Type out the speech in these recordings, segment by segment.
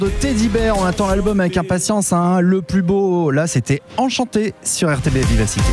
De Teddy Bear, on attend l'album avec impatience, hein. Le plus beau, là c'était Enchanté sur RTBF Vivacité.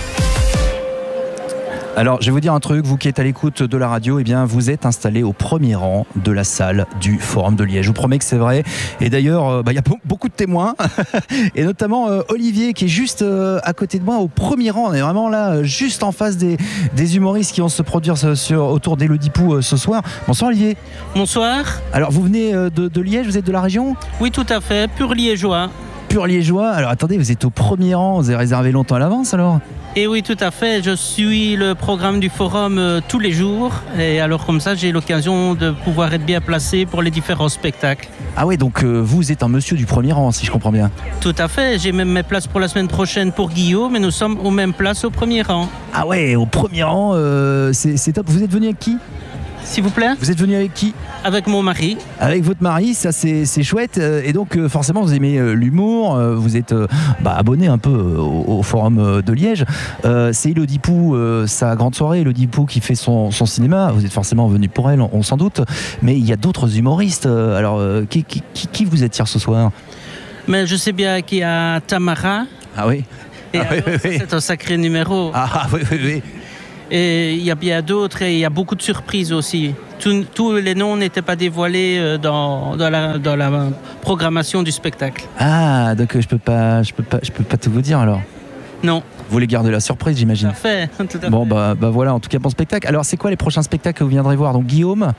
Alors, je vais vous dire un truc, vous qui êtes à l'écoute de la radio, eh bien, vous êtes installé au premier rang de la salle du Forum de Liège. Je vous promets que c'est vrai. Et d'ailleurs, il y a beaucoup de témoins, et notamment Olivier qui est juste à côté de moi au premier rang. On est vraiment là, juste en face des humoristes qui vont se produire autour d'Élodie Pou ce soir. Bonsoir Olivier. Bonsoir. Alors, vous venez de Liège, vous êtes de la région ? Oui, tout à fait, pur liégeois. Pur liégeois. Alors attendez, vous êtes au premier rang, vous avez réservé longtemps à l'avance alors ? Et oui, tout à fait, je suis le programme du forum tous les jours. Et alors comme ça, j'ai l'occasion de pouvoir être bien placé pour les différents spectacles. Ah ouais, donc vous êtes un monsieur du premier rang, si je comprends bien. Tout à fait, j'ai même mes places pour la semaine prochaine pour Guillaume, mais nous sommes aux mêmes places au premier rang. Ah ouais, au premier rang, c'est top. Vous êtes venu avec qui ? S'il vous plaît ? Vous êtes venu avec qui ? Avec mon mari. Avec votre mari, ça c'est chouette. Et donc forcément vous aimez l'humour, vous êtes abonné un peu au Forum de Liège. C'est Élodie Pou, sa grande soirée, Élodie Pou qui fait son cinéma. Vous êtes forcément venu pour elle, on s'en doute. Mais il y a d'autres humoristes. Alors qui vous attire ce soir ? Mais je sais bien qu'il y a Tamara. Ah oui. Et alors, oui. C'est un sacré numéro. Ah oui. Et il y a bien d'autres et il y a beaucoup de surprises aussi. Tous les noms n'étaient pas dévoilés dans la programmation du spectacle. Ah, donc je peux pas tout vous dire alors. Non. Vous voulez garder la surprise, j'imagine. Tout à fait. Bon, bah voilà, en tout cas, bon spectacle. Alors, c'est quoi les prochains spectacles que vous viendrez voir ? Donc, Guillaume,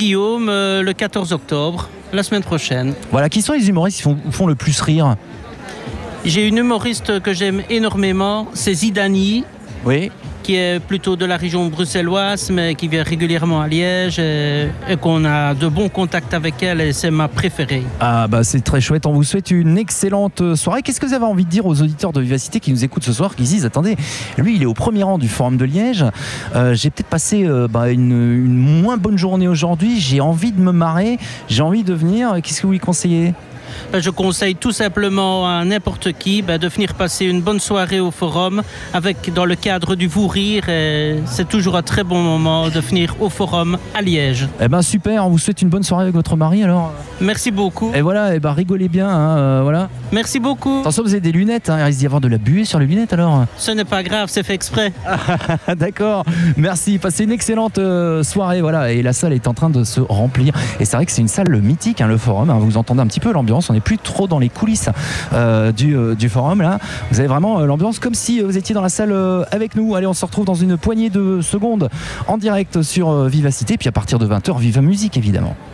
le 14 octobre, la semaine prochaine. Voilà, qui sont les humoristes qui font le plus rire ? J'ai une humoriste que j'aime énormément, c'est Zidani. Oui. Qui est plutôt de la région bruxelloise, mais qui vient régulièrement à Liège et qu'on a de bons contacts avec elle et c'est ma préférée. Ah bah c'est très chouette, on vous souhaite une excellente soirée. Qu'est-ce que vous avez envie de dire aux auditeurs de Vivacité qui nous écoutent ce soir, qui se disent, attendez, lui il est au premier rang du Forum de Liège, j'ai peut-être passé une moins bonne journée aujourd'hui, j'ai envie de me marrer, j'ai envie de venir, qu'est-ce que vous lui conseillez ? Je conseille tout simplement à n'importe qui de venir passer une bonne soirée au Forum dans le cadre du Vous Rire. Et c'est toujours un très bon moment de venir au Forum à Liège. Eh ben super, on vous souhaite une bonne soirée avec votre mari alors. Merci beaucoup. Et voilà, rigolez bien, voilà. Merci beaucoup. Attention, vous avez des lunettes, il risque d'y avoir de la buée sur les lunettes alors. Ce n'est pas grave, c'est fait exprès. D'accord, merci, passez une excellente soirée, voilà. Et la salle est en train de se remplir. Et c'est vrai que c'est une salle mythique, le Forum, vous entendez un petit peu l'ambiance. On n'est plus trop dans les coulisses du Forum là. Vous avez vraiment l'ambiance comme si vous étiez dans la salle avec nous. Allez, on se retrouve dans une poignée de secondes en direct sur Vivacité. Puis à partir de 20h, Viva Musique évidemment.